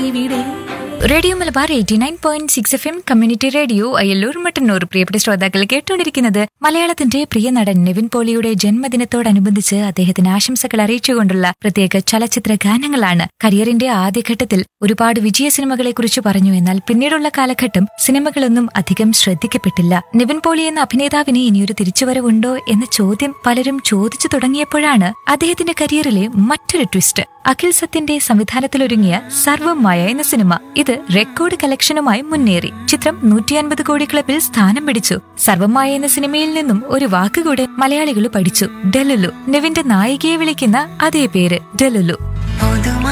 വീടേ. Radio Malabar 89.6 FM community radio Ayyallur Mattannur. പ്രിയപ്പെട്ട ശ്രോതാക്കൾ കേട്ടുകൊണ്ടിരിക്കുന്നത് മലയാളത്തിന്റെ പ്രിയ നടൻ നിവിൻ പോളിയുടെ ജന്മദിനത്തോടനുബന്ധിച്ച് അദ്ദേഹത്തിന് ആശംസകൾ അറിയിച്ചുകൊണ്ടുള്ള പ്രത്യേക ചലച്ചിത്ര ഗാനങ്ങളാണ്. കരിയറിന്റെ ആദ്യഘട്ടത്തിൽ ഒരുപാട് വിജയ സിനിമകളെ കുറിച്ച് പറഞ്ഞു. എന്നാൽ പിന്നീടുള്ള കാലഘട്ടം സിനിമകളൊന്നും അധികം ശ്രദ്ധിക്കപ്പെട്ടില്ല. നിവിൻ പോളി എന്ന അഭിനേതാവിന് ഇനിയൊരു തിരിച്ചുവരവുണ്ടോ എന്ന ചോദ്യം പലരും ചോദിച്ചു തുടങ്ങിയപ്പോഴാണ് അദ്ദേഹത്തിന്റെ കരിയറിലെ മറ്റൊരു ട്വിസ്റ്റ്. അഖിൽ സത്യന്റെ സംവിധാനത്തിലൊരുങ്ങിയ സർവ്വമായ എന്ന സിനിമ. ഇത് റെക്കോർഡ് കളക്ഷനുമായി മുന്നേറി. ചിത്രം 150 കോടി ക്ലബിൽ സ്ഥാനം പിടിച്ചു. സർവ്വമായ എന്ന സിനിമയിൽ നിന്നും ഒരു വാക്കുകൂടെ മലയാളികൾ പഠിച്ചു: ഡെലുലു. നിവിന്റെ നായികയെ വിളിക്കുന്ന അതേ പേര്, ഡെലുലു.